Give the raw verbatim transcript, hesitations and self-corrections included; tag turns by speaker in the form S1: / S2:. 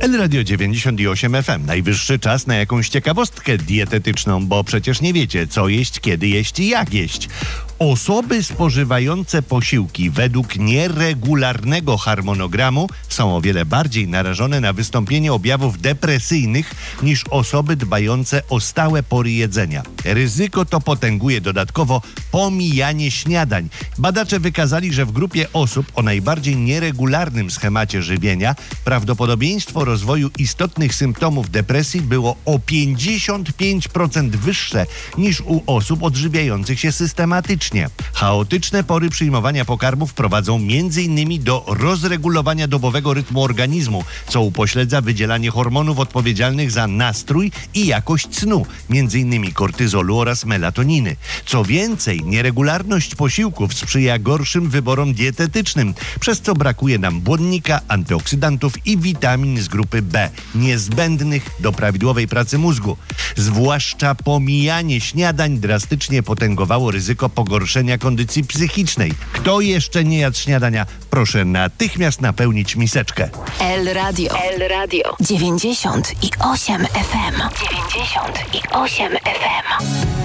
S1: El Radio dziewięćdziesiąt osiem F M. Najwyższy czas na jakąś ciekawostkę dietetyczną, bo przecież nie wiecie, co jeść, kiedy jeść i jak jeść. Osoby spożywające posiłki według nieregularnego harmonogramu są o wiele bardziej narażone na wystąpienie objawów depresyjnych niż osoby dbające o stałe pory jedzenia. Ryzyko to potęguje dodatkowo pomijanie śniadań. Badacze wykazali, że w grupie osób o najbardziej nieregularnym schemacie żywienia prawdopodobieństwo rozwoju istotnych symptomów depresji było o pięćdziesiąt pięć procent wyższe niż u osób odżywiających się systematycznie. Chaotyczne pory przyjmowania pokarmów prowadzą między innymi do rozregulowania dobowego rytmu organizmu, co upośledza wydzielanie hormonów odpowiedzialnych za nastrój i jakość snu, między innymi kortyzolu oraz melatoniny. Co więcej, nieregularność posiłków sprzyja gorszym wyborom dietetycznym, przez co brakuje nam błonnika, antyoksydantów i witamin z grupy B, niezbędnych do prawidłowej pracy mózgu. Zwłaszcza pomijanie śniadań drastycznie potęgowało ryzyko pogorszenia kondycji psychicznej. Kto jeszcze nie jadł śniadania, proszę natychmiast napełnić miseczkę.
S2: El Radio. El Radio. dziewięćdziesiąt osiem F M. dziewięćdziesiąt osiem F M.